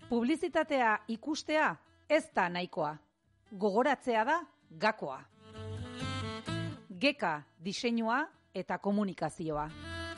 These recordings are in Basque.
Publizitatea ikustea ez da nahikoa. Gogoratzea da gakoa. Geka diseinua eta komunikazioa.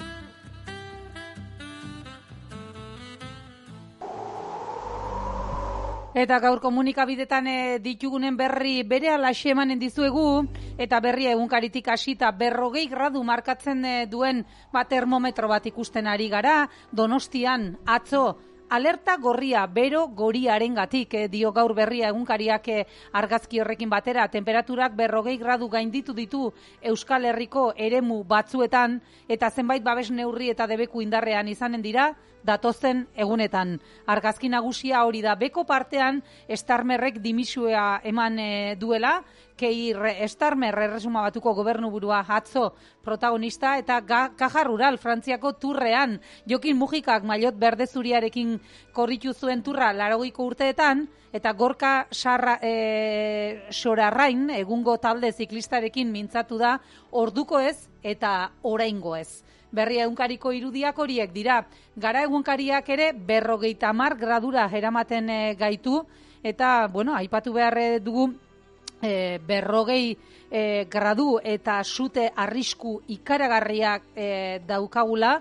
Eta gaur komunikabidetan ditugunen berri berehala emanen dizuegu, eta berria egunkaritik hasita 40 gradu markatzen duen termometro bat ikusten ari gara. Donostian atzo alerta gorria bero goriarengatik dio gaur berria egunkariak argazki horrekin batera. Temperaturak 40 gradu gainditu ditu Euskal Herriko eremu batzuetan, eta zenbait babes neurri eta debeku indarrean izanen dira datozen egunetan. Argazki nagusia hori da. Beko partean Starmerrek dimisua eman duela. Keir Starmer Erresuma Batuko gobernuburua atzo protagonista, eta Caja Rural Frantziako turrean Jokin Mujikak maillot berde zuriarekin korritu zuen turra 80ko urteetan, eta Gorka Sorarrain egungo talde ziklistarekin mintzatu da orduko ez eta oraingo ez. Berria egunkariko irudiak horiek dira. Gara egunkariak ere 50 gradura eramaten gaitu, eta aipatu behar dugu 40 gradu eta sute arrisku ikaragarriak daukagula,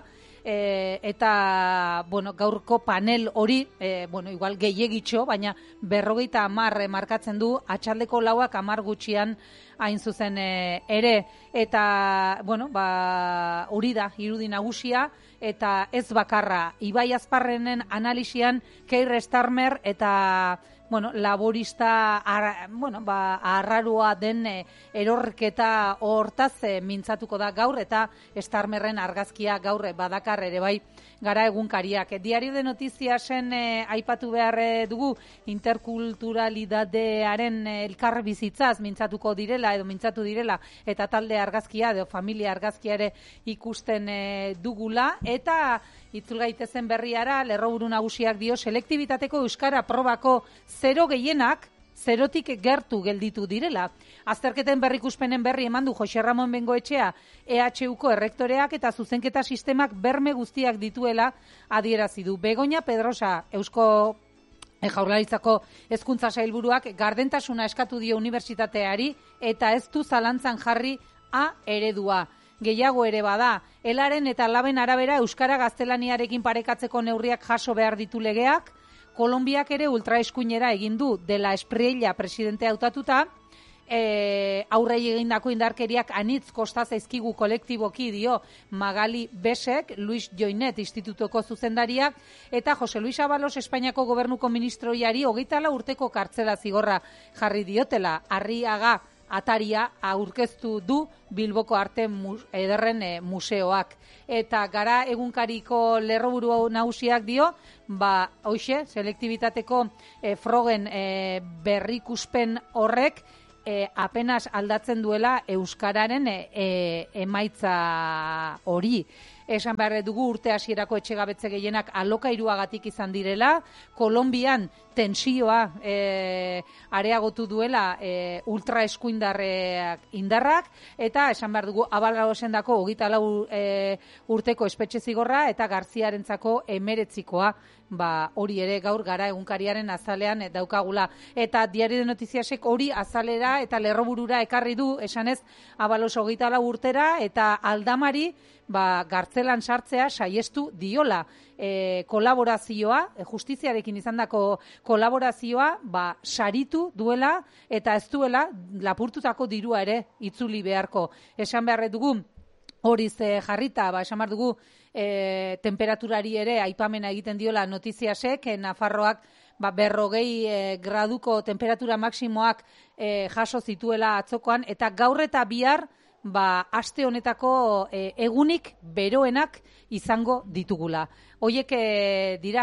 eta gaurko panel hori igual gehiegitxo, baina 50 markatzen du, atxaldeko 4 10 gutxian hain zuzen ere, eta hori da irudi nagusia, eta ez bakarra. Ibai Azparrenen analisian Keir Starmer eta laborista arraroa den erorketa hortaz mintzatuko da gaur, eta Starmerren argazkia gaur badakar ere bai gara egunkariak. Diario de Notiziasen aipatu behar dugu interkulturalidadearen elkar bizitzaz mintzatu direla, eta talde argazkia edo familia argazkia ere ikusten dugula, eta itzul gaitezen berriara, lerroburu nagusiak dio selektibitateko euskara probako 0 gehienak 0tik gertu gelditu direla. Azterketen berrikuspenen berri eman du Jose Ramon Bengoetxea, EHUko errektoreak, eta zuzenketa sistemak berme guztiak dituela adierazi du. Begoña Pedrosa, Eusko Jaurlaritzako hezkuntza sailburuak, gardentasuna eskatu dio unibertsitateari, eta ez du zalantzan jarri A eredua. Gehiago ere bada, elaren eta laben arabera euskara gaztelaniarekin parekatzeko neurriak jaso behar ditu legeak. Kolonbiak ere ultraeskuinera egin du, dela Espriella presidente hautatuta, aurrei egindako indarkeriak anitz kosta zaizkigu kolektiboki dio Magali Besek, Luis Joinet institutuko zuzendariak, eta Jose Luis Abalos Espainiako gobernuko ministroiari 24 urteko kartzela zigorra jarri diotela. Arriaga ataria aurkeztu du Bilboko Arte Ederren museoak. Eta gara egunkariko lerroburu nagusiak dio, hoxe, selektibitateko frogen berrikuspen horrek apenas aldatzen duela euskararen emaitza hori. Esan behar dugu urte hasierako etxegabetze gehienak alokairuagatik izan direla, Kolonbian tentsioa areagotu duela ultraeskuindarrak indarrak, eta esan behar dugu Abalosendako 24 urteko espetxe zigorra, eta Garziarentzako 19koa, hori ere gaur gara egunkariaren azalean daukagula. Eta Diario de Notiziasek hori azalera eta lerroburura ekarri du, esanez Abalos 24 urtera, eta Aldamari gartzelan sartzea saiestu diola. Kolaborazioa, justiziarekin izandako kolaborazioa, saritu duela, eta ez duela lapurtutako dirua ere itzuli beharko. Esan behar dugu, horiz jarrita, esan behar dugu, temperaturari ere aipamena egiten diola Notiziasek, Nafarroak 40 graduko temperatura maksimoak jaso zituela atzokoan, eta gaur eta bihar aste honetako egunik beroenak izango ditugula. Hoiek dira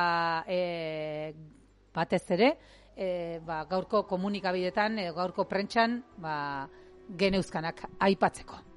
batez ere gaurko komunikabidetan, gaurko prentsan geneuzkanak aipatzeko.